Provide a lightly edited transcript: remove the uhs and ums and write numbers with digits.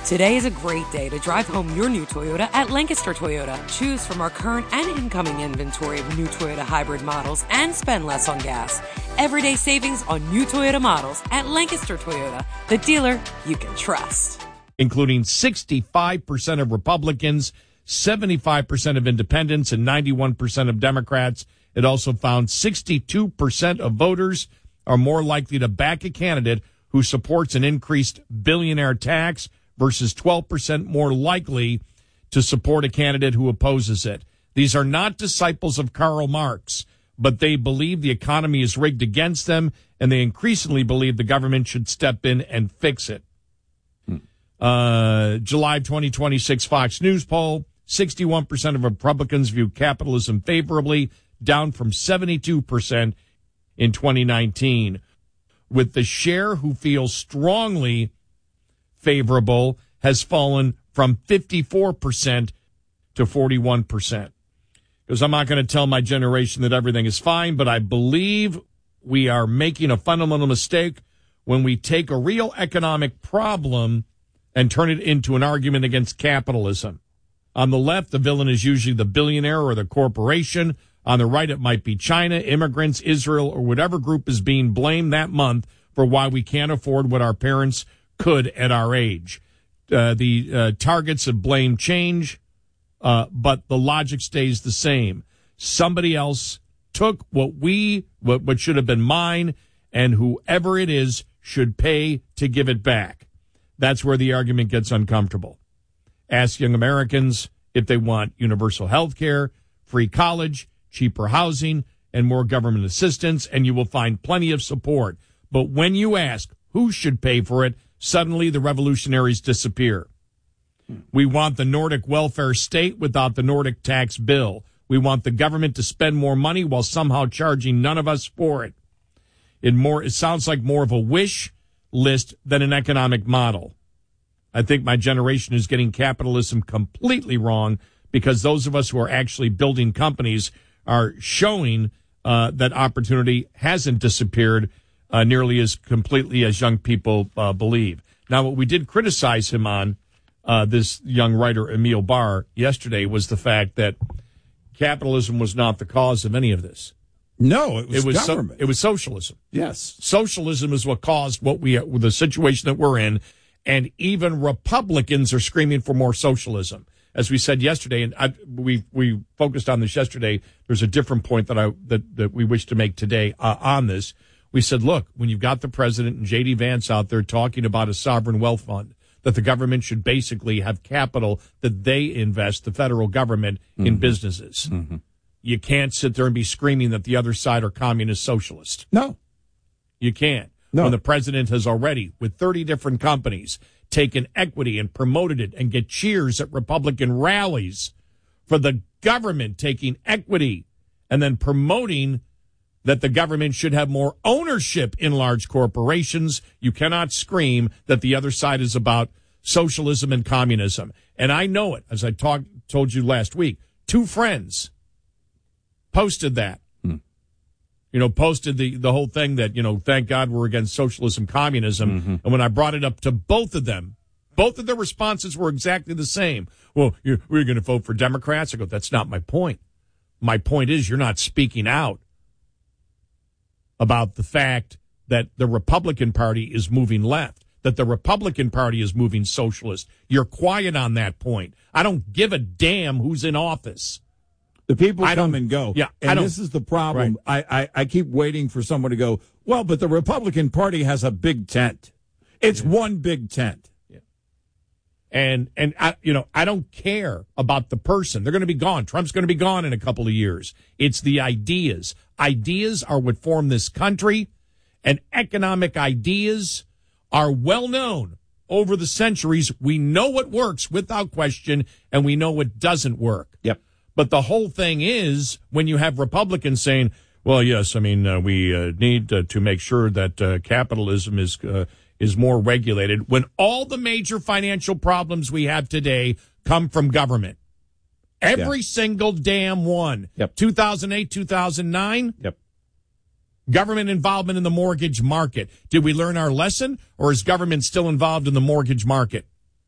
Today is a great day to drive home your new Toyota at Lancaster Toyota. Choose from our current and incoming inventory of new Toyota hybrid models and spend less on gas. Everyday savings on new Toyota models at Lancaster Toyota, the dealer you can trust. Including 65% of Republicans, 75% of independents, and 91% of Democrats. It also found 62% of voters are more likely to back a candidate who supports an increased billionaire tax versus 12% more likely to support a candidate who opposes it. These are not disciples of Karl Marx, but they believe the economy is rigged against them, and they increasingly believe the government should step in and fix it. July 2026 Fox News poll, 61% of Republicans view capitalism favorably, down from 72% in 2019. With the share who feels strongly favorable has fallen from 54% to 41%. Because I'm not going to tell my generation that everything is fine, but I believe we are making a fundamental mistake when we take a real economic problem and turn it into an argument against capitalism. On the left, the villain is usually the billionaire or the corporation. On the right, it might be China, immigrants, Israel, or whatever group is being blamed that month for why we can't afford what our parents could at our age. The targets of blame change, but the logic stays the same. Somebody else took what should have been mine, and whoever it is should pay to give it back. That's where the argument gets uncomfortable. Ask young Americans if they want universal health care, free college, cheaper housing, and more government assistance, and you will find plenty of support. But when you ask who should pay for it, suddenly the revolutionaries disappear. We want the Nordic welfare state without the Nordic tax bill. We want the government to spend more money while somehow charging none of us for it. It sounds like more of a wish list than an economic model. I think my generation is getting capitalism completely wrong because those of us who are actually building companies are showing that opportunity hasn't disappeared nearly as completely as young people believe. Now, what we did criticize him on, this young writer, Emil Barr, yesterday was the fact that capitalism was not the cause of any of this. No, it was government. It was socialism. Yes. Socialism is what caused the situation that we're in, and even Republicans are screaming for more socialism. As we said yesterday, and we focused on this yesterday, there's a different point that we wish to make today on this. We said, look, when you've got the president and J.D. Vance out there talking about a sovereign wealth fund, that the government should basically have capital that they invest, the federal government, in businesses. Mm-hmm. You can't sit there and be screaming that the other side are communist socialist. No. You can't. No. When the president has already, with 30 different companies, taken equity and promoted it and get cheers at Republican rallies for the government taking equity and then promoting that the government should have more ownership in large corporations. You cannot scream that the other side is about socialism and communism. And I know it, as I told you last week. 2 friends posted that. Posted the whole thing that, thank God we're against socialism, communism. Mm-hmm. And when I brought it up to both of them, both of their responses were exactly the same. Well, we're going to vote for Democrats. I go, that's not my point. My point is you're not speaking out about the fact that the Republican Party is moving left, that the Republican Party is moving socialist. You're quiet on that point. I don't give a damn who's in office. The people come and go. Yeah, and this is the problem. Right. I keep waiting for someone to go, well, but the Republican Party has a big tent. It's one big tent. Yeah. And I don't care about the person. They're going to be gone. Trump's going to be gone in a couple of years. It's the ideas. Ideas are what form this country, and economic ideas are well known over the centuries. We know what works without question, and we know what doesn't work. Yep. But the whole thing is when you have Republicans saying, well, yes, we need to make sure that capitalism is more regulated, when all the major financial problems we have today come from government. Every single damn one. Yep. 2008, 2009. Yep. Government involvement in the mortgage market. Did we learn our lesson, or is government still involved in the mortgage market?